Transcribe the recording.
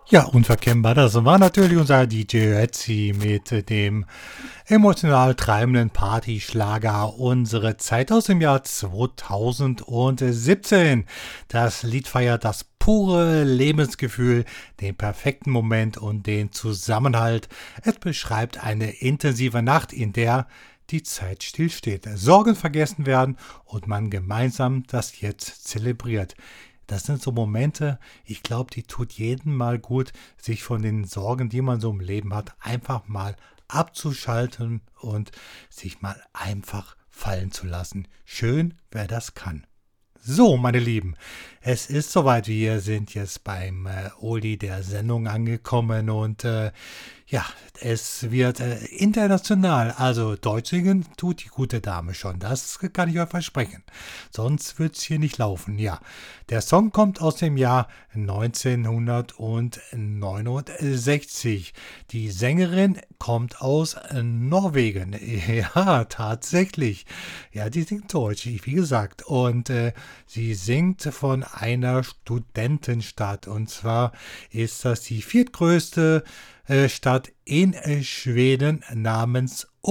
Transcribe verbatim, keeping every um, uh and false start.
Ja, unverkennbar. Das war natürlich unser D J Ötzi mit dem emotional treibenden Partyschlager Unsere Zeit aus dem Jahr zweitausendsiebzehn. Das Lied feiert das pure Lebensgefühl, den perfekten Moment und den Zusammenhalt. Es beschreibt eine intensive Nacht, in der die Zeit stillsteht, Sorgen vergessen werden und man gemeinsam das Jetzt zelebriert. Das sind so Momente, ich glaube, die tut jedem mal gut, sich von den Sorgen, die man so im Leben hat, einfach mal abzuschalten und sich mal einfach fallen zu lassen. Schön, wer das kann. So, meine Lieben, es ist soweit. Wir sind jetzt beim äh, Oldie der Sendung angekommen und äh, ja, es wird äh, international, also Deutsch singen tut die gute Dame schon, das kann ich euch versprechen. Sonst wird es hier nicht laufen. Ja, der Song kommt aus dem Jahr neunzehnhundertneunundsechzig. Die Sängerin kommt aus Norwegen. Ja, tatsächlich. Ja, die singt Deutsch, wie gesagt. Und äh, sie singt von einer Studentenstadt. Und zwar ist das die viertgrößte äh, Stadt in äh, Schweden namens